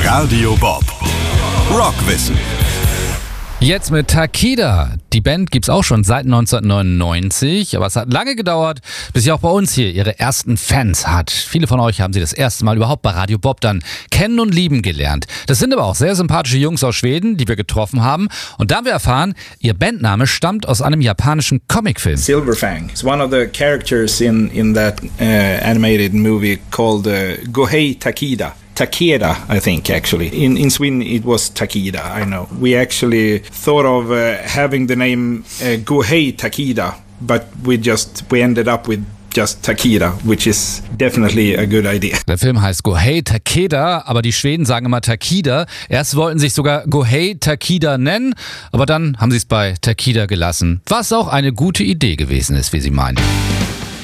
Radio Bob. Rockwissen. Jetzt mit Takida. Die Band gibt's auch schon seit 1999, aber es hat lange gedauert, bis sie auch bei uns hier ihre ersten Fans hat. Viele von euch haben sie das erste Mal überhaupt bei Radio Bob dann kennen und lieben gelernt. Das sind aber auch sehr sympathische Jungs aus Schweden, die wir getroffen haben. Und da haben wir erfahren, ihr Bandname stammt aus einem japanischen Comicfilm. Silverfang is one of the characters in that animated movie called Gohei Takeda. Takeda, I think, actually. In Sweden, it was Takeda, I know. We actually thought of having the name Gohei Takeda, but we ended up with just Takeda, which is definitely a good idea. Der Film heißt Gohei Takeda, aber die Schweden sagen immer Takida. Erst wollten sie sich sogar Gohei Takeda nennen, aber dann haben sie es bei Takida gelassen, was auch eine gute Idee gewesen ist, wie sie meinen.